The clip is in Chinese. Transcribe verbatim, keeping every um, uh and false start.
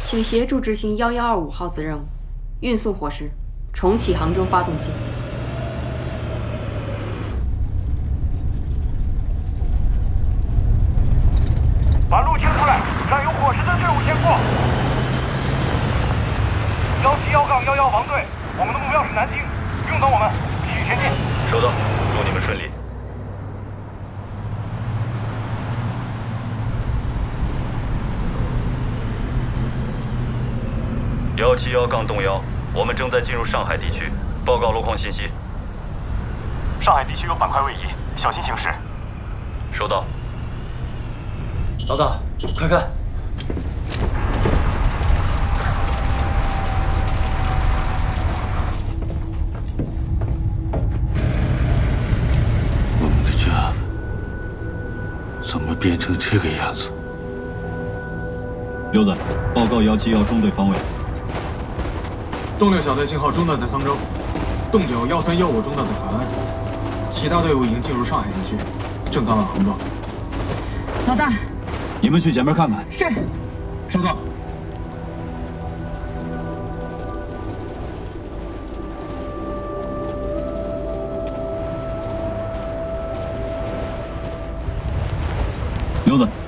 请协助执行幺幺二五号子任务，运送火石，重启杭州发动机。 把路清出来，让有火石的队伍先过。幺七幺杠幺幺王队，我们的目标是南京，用等我们，继续前进。 收到，祝你们顺利。 幺七幺杠洞幺，我们正在进入上海地区，报告路况信息。 上海地区有板块位移，小心行事。 收到。 老大，快看！ 我们的家怎么变成这个样子？ 刘子，报告幺七幺中队方位。 洞六小队信号中段在沧州，洞九幺三幺五中段在海安，其他队伍已经进入上海地区，正赶往杭州。 老大， 你们去前面看看。 是。 收到。 刘子，